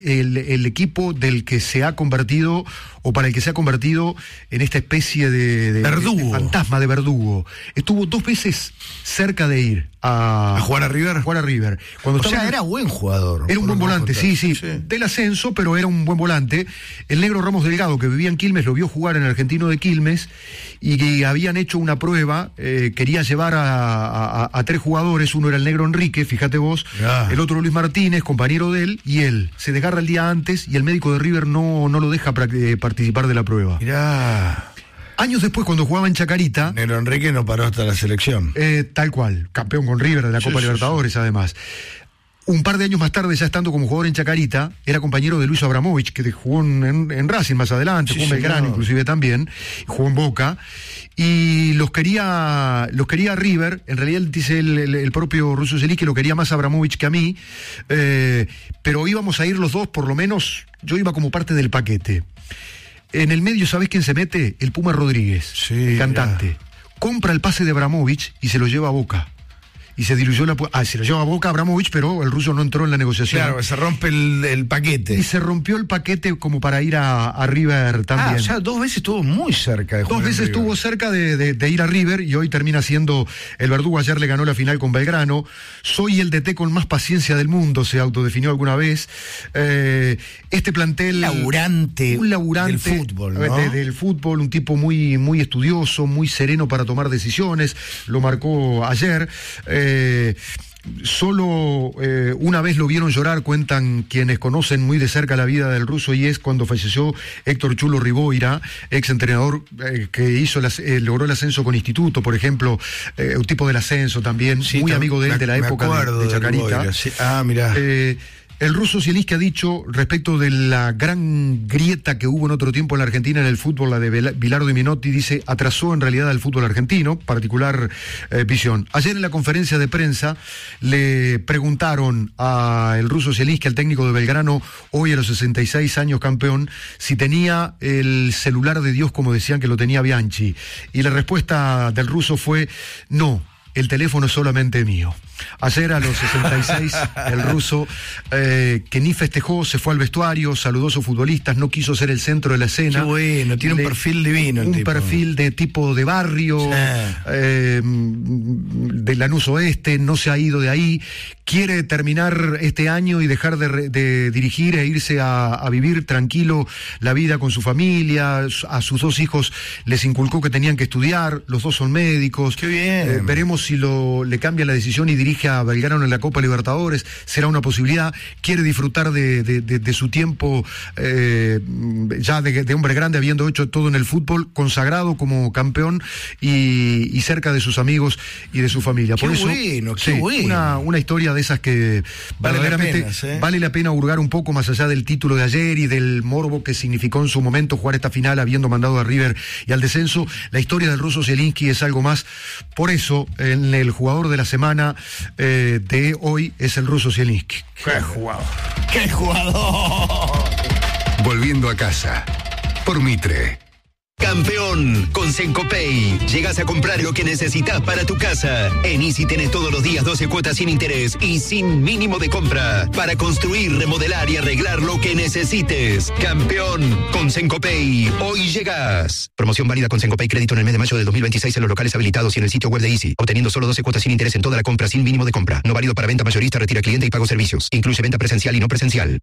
el equipo del que se ha convertido, o para el que se ha convertido en esta especie de verdugo. De fantasma de verdugo. Estuvo 2 veces cerca de ir a jugar a River. A jugar a River. Cuando era buen jugador. Era un buen volante, sí. Del ascenso, pero era un buen volante. El negro Ramos Delgado, que vivía en Quilmes, lo vio jugar en Argentino de Quilmes, y que habían hecho una prueba, quería llevar a 3 jugadores. Uno era el negro Enrique, fíjate vos, el otro Luis Martínez, compañero de él, y él. Se desgarra el día antes y el médico de River no lo deja participar de la prueba. Mirá. Años después, cuando jugaba en Chacarita... Negro Enrique no paró hasta la selección. Tal cual, campeón con River de la Copa Libertadores, además. Un par de años más tarde, ya estando como jugador en Chacarita, era compañero de Luis Abramovich, que jugó en Racing más adelante, jugó en Belgrano inclusive también, jugó en Boca, y los quería River. En realidad dice el propio Russo Celic que lo quería más Abramovich que a mí, pero íbamos a ir los dos, por lo menos yo iba como parte del paquete. En el medio, ¿sabés quién se mete? El Puma Rodríguez, el cantante. Compra el pase de Abramovich y se lo lleva a Boca. Y se diluyó se lo lleva a Boca Abramovich, pero el ruso no entró en la negociación. Claro, se rompe el paquete. Y se rompió el paquete como para ir a River también. O sea, 2 veces estuvo muy cerca de jugar. 2 veces estuvo cerca de ir a River, y hoy termina siendo el verdugo. Ayer le ganó la final con Belgrano. Soy el DT con más paciencia del mundo, se autodefinió alguna vez. Este plantel... Un laburante del fútbol, ¿no? Del fútbol, un tipo muy, muy estudioso, muy sereno para tomar decisiones. Lo marcó ayer. Solo una vez lo vieron llorar, cuentan quienes conocen muy de cerca la vida del ruso, y es cuando falleció Héctor Chulo Riboira, ex entrenador que logró el ascenso con Instituto, por ejemplo, un tipo del ascenso también, muy amigo de él de la época de Chacarita. Mirá. El ruso Zielinski ha dicho respecto de la gran grieta que hubo en otro tiempo en la Argentina en el fútbol, la de Bilardo y Menotti, dice, atrasó en realidad al fútbol argentino, particular visión. Ayer en la conferencia de prensa le preguntaron al ruso Zielinski, al técnico de Belgrano, hoy a los 66 años campeón, si tenía el celular de Dios como decían que lo tenía Bianchi. Y la respuesta del ruso fue, no. El teléfono es solamente mío. Ayer a los 66, el ruso, que ni festejó, se fue al vestuario, saludó a sus futbolistas, no quiso ser el centro de la escena. Qué bueno, tiene un perfil divino. Un perfil de tipo de barrio, de Lanús Oeste, no se ha ido de ahí. Quiere terminar este año y dejar de dirigir e irse a vivir tranquilo la vida con su familia. A sus 2 hijos les inculcó que tenían que estudiar, los 2 son médicos. Qué bien. Veremos si le cambia la decisión y dirige a Belgrano en la Copa Libertadores, será una posibilidad. Quiere disfrutar de su tiempo ya de hombre grande, habiendo hecho todo en el fútbol, consagrado como campeón y cerca de sus amigos y de su familia. Por eso, qué bueno. Una historia de esas que verdaderamente vale la pena hurgar un poco más allá del título de ayer y del morbo que significó en su momento jugar esta final habiendo mandado a River y al descenso. La historia del ruso Zielinski es algo más. Por eso, en el jugador de la semana de hoy es el ruso Zielinski. ¡Qué jugador! ¡Qué jugador! Volviendo a casa, por Mitre. Campeón, con Sencopay. Llegas a comprar lo que necesitas para tu casa. En Easy tenés todos los días 12 cuotas sin interés y sin mínimo de compra. Para construir, remodelar y arreglar lo que necesites. Campeón, con Sencopay. Hoy llegas. Promoción válida con Sencopay Crédito en el mes de mayo del 2026 en los locales habilitados y en el sitio web de Easy. Obteniendo solo 12 cuotas sin interés en toda la compra sin mínimo de compra. No válido para venta mayorista, retira cliente y pago servicios. Incluye venta presencial y no presencial.